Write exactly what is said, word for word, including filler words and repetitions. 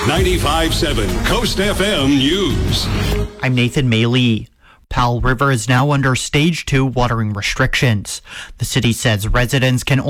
ninety-five seven Coast F M News. I'm Nathan Mayley. Powell River is now under stage two watering restrictions. The city says residents can